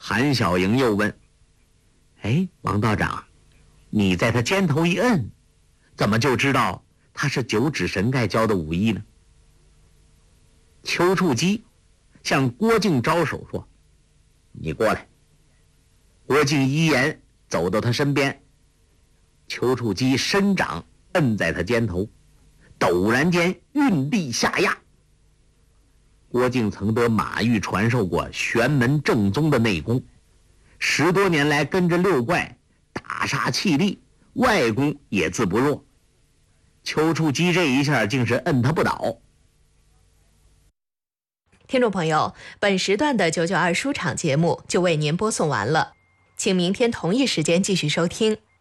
韩小莹又问：哎，王道长，你在他肩头一摁，怎么就知道他是九指神丐教的武艺呢？丘处机向郭靖招手说：你过来。郭靖依言走到他身边，丘处机伸掌摁在他肩头，陡然间运力下压。郭靖曾得马玉传授过玄门正宗的内功，10多年来跟着六怪大杀气力，外功也自不弱。丘处机这一下竟是摁他不倒。 听众朋友，本时段的992书场节目就为您播送完了，请明天同一时间继续收听。